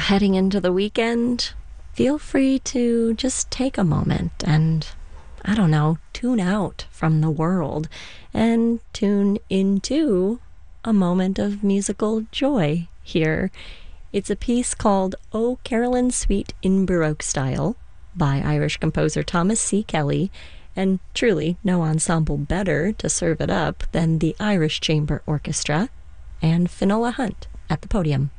heading into the weekend, feel free to just take a moment and, I don't know, tune out from the world and tune into a moment of musical joy here. It's a piece called "O Carolyn Suite in Baroque Style" by Irish composer Thomas C. Kelly, and truly no ensemble better to serve it up than the Irish Chamber Orchestra and Finola Hunt at the podium.